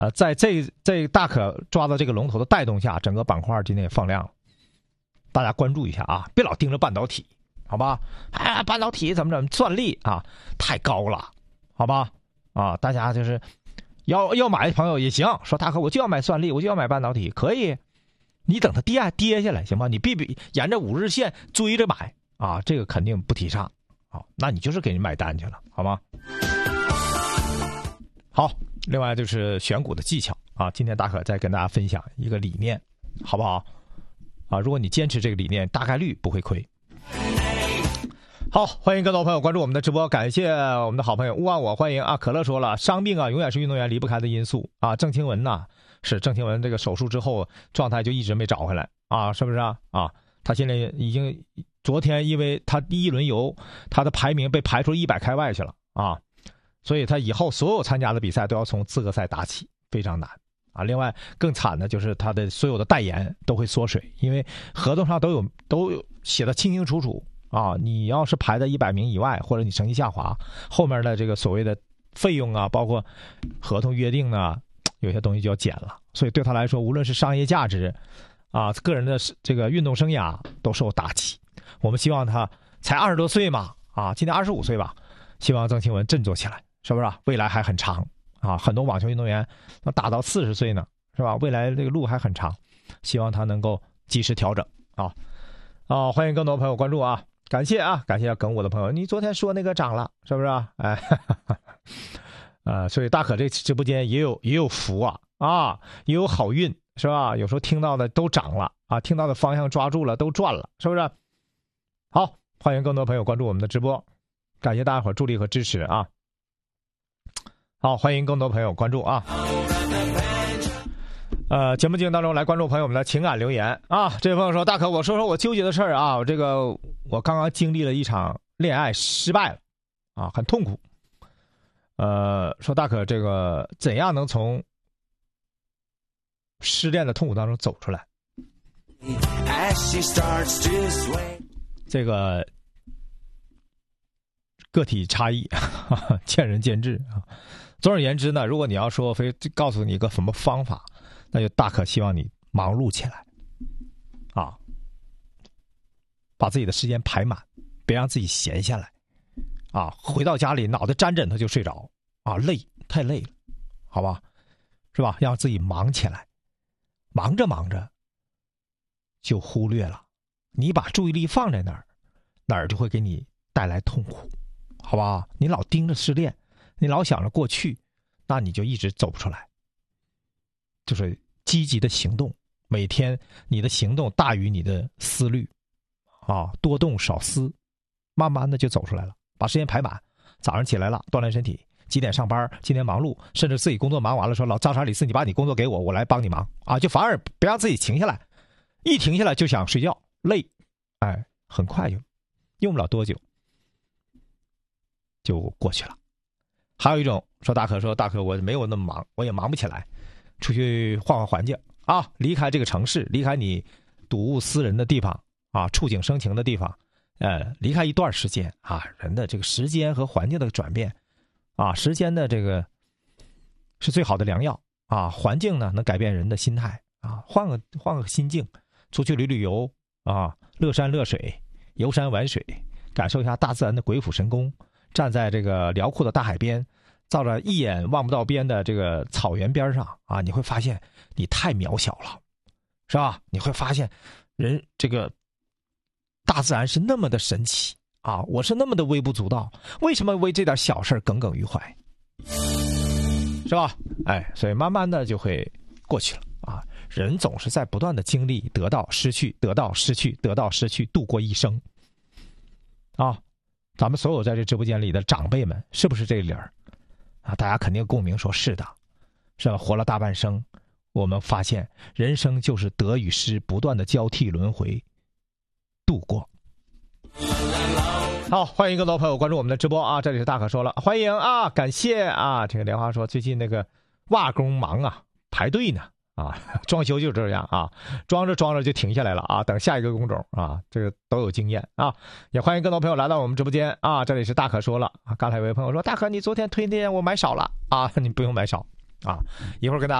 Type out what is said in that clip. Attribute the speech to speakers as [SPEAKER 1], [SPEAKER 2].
[SPEAKER 1] 在这大可抓到这个龙头的带动下，整个板块今天也放量了，大家关注一下啊，别老盯着半导体，好吧？半导体怎么算力啊，太高了，好吧？啊，大家就是要买的朋友也行，说大哥我就要买算力，我就要买半导体，可以，你等它跌下来行吗？你必沿着5日线追着买啊，这个肯定不提倡。好，那你就是给人买单去了，好吗？好，另外就是选股的技巧啊，今天大可再跟大家分享一个理念，好不好？啊，如果你坚持这个理念，大概率不会亏。好，欢迎更多朋友关注我们的直播，感谢我们的好朋友勿忘我，欢迎啊！可乐说了，伤病啊永远是运动员离不开的因素啊。郑清文呐，是郑清文这个手术之后状态就一直没找回来啊，是不是啊？啊，他现在已经昨天因为他第一轮游，他的排名被排出100开外去了啊，所以他以后所有参加的比赛都要从资格赛打起，非常难啊。另外更惨的就是他的所有的代言都会缩水，因为合同上都有写的清清楚楚。啊，你要是排在100名以外，或者你成绩下滑，后面的这个所谓的费用啊，包括合同约定啊，有些东西就要减了。所以对他来说，无论是商业价值啊，个人的这个运动生涯都受打击。我们希望他才20多岁嘛，啊，今年25岁吧，希望郑清文振作起来，是不是？未来还很长啊，很多网球运动员要打到40岁呢，是吧？未来这个路还很长，希望他能够及时调整啊。欢迎更多朋友关注啊。感谢啊，感谢梗我的朋友，你昨天说那个涨了，是不是啊？哎，所以大可这直播间也有福啊，也有好运，是吧？有时候听到的都涨了啊，听到的方向抓住了都赚了，是不是？好，欢迎更多朋友关注我们的直播，感谢大家伙助力和支持啊！好，欢迎更多朋友关注啊！节目进行当中来关注朋友们的情感留言啊！这位朋友说：“大可，我说说我纠结的事儿啊！我刚刚经历了一场恋爱失败了啊，很痛苦。说大可，这个怎样能从失恋的痛苦当中走出来？这个个体差异，见仁见智啊。总而言之呢，如果你要说非告诉你一个什么方法。”那就大可希望你忙碌起来，啊，把自己的时间排满，别让自己闲下来，啊，回到家里脑袋沾枕头就睡着，啊，太累了，好吧，是吧？让自己忙起来，忙着就忽略了，你把注意力放在哪儿就会给你带来痛苦，好吧？你老盯着失恋，你老想着过去，那你就一直走不出来。就是积极的行动，每天你的行动大于你的思虑，啊，多动少思，慢慢的就走出来了。把时间排满，早上起来了锻炼身体，几点上班，今天忙碌，甚至自己工作忙完了说老张三李四，你把你工作给我，我来帮你忙啊，就反而别让自己停下来，一停下来就想睡觉，累，哎，很快就用不了多久就过去了。还有一种说大可我没有那么忙，我也忙不起来。出去换换环境啊，离开这个城市，离开你睹物思人的地方啊，触景生情的地方，离开一段时间啊，人的这个时间和环境的转变啊，时间的这个是最好的良药啊，环境呢能改变人的心态啊，换个心境，出去旅游啊，乐山乐水，游山玩水，感受一下大自然的鬼斧神工，站在这个辽阔的大海边。照着一眼望不到边的这个草原边上啊，你会发现你太渺小了，是吧？你会发现人这个大自然是那么的神奇啊，我是那么的微不足道，为什么为这点小事耿耿于怀，是吧？哎，所以慢慢的就会过去了啊。人总是在不断的经历得到失去得到失去得到失去度过一生啊。咱们所有在这直播间里的长辈们是不是这理儿啊？大家肯定共鸣说是的，是吧？活了大半生，我们发现人生就是得与失不断的交替轮回度过。好，欢迎更多朋友关注我们的直播啊！这里是大可说了，欢迎啊，感谢啊！这个莲花说最近那个瓦工忙啊，排队呢啊，装修就这样啊，装着就停下来了啊，等下一个工种啊，这个都有经验啊。也欢迎更多朋友来到我们直播间啊，这里是大可说了啊。刚才有位朋友说，大可你昨天推荐我买少了啊，你不用买少啊。一会儿跟大家